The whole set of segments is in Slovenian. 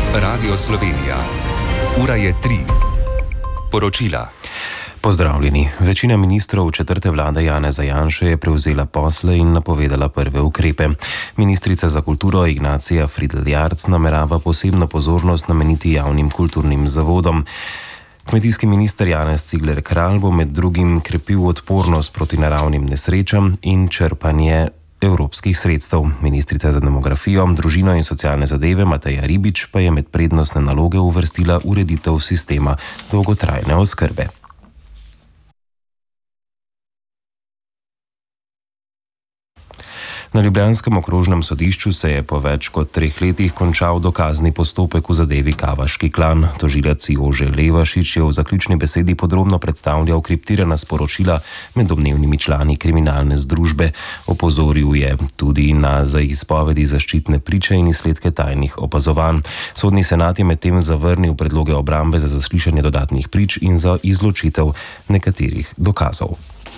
Radio Slovenija. Ura je 3. Poročila. Pozdravljeni. Večina ministrov četrte vlade Janeza Janše je prevzela posle in napovedala prve ukrepe. Ministrica za kulturo Ignacija Fridl-Jarc namerava posebno pozornost nameniti javnim kulturnim zavodom. Kmetijski minister Janez Cigler Kralj bo med drugim krepil odpornost proti naravnim nesrečam in črpanje evropskih sredstev. Ministrica za demografijo, družino in socialne zadeve Mateja Ribič pa je med prednostne naloge uvrstila ureditev sistema dolgotrajne oskrbe. Na ljubljanskem okrožnem sodišču se je po več kot 3 letih končal dokazni postopek v zadevi Kavaški klan. Tožilec Jože Levašič je v zaključni besedi podrobno predstavljal kriptirana sporočila med domnevnimi člani kriminalne združbe. Opozoril je tudi na izpovedi zaščitne priče in izsledke tajnih opazovanj. Sodni senat je medtem zavrnil predloge obrambe za zaslišanje dodatnih prič in za izločitev nekaterih dokazov.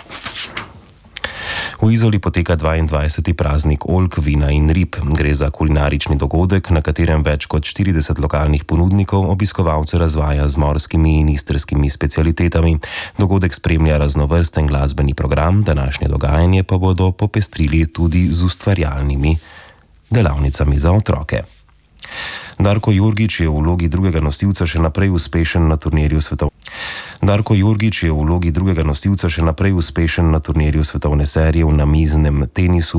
V Izoli poteka 22. praznik oljk, vina in rib. Gre za kulinarični dogodek, na katerem več kot 40 lokalnih ponudnikov obiskovalce razvaja z morskimi in istrskimi specialitetami. Dogodek spremlja raznovrsten glasbeni program, današnje dogajanje pa bodo popestrili tudi z ustvarjalnimi delavnicami za otroke. Darko Jurgič je v vlogi drugega nosilca še naprej uspešen na turnirju svetovne serije v namiznem tenisu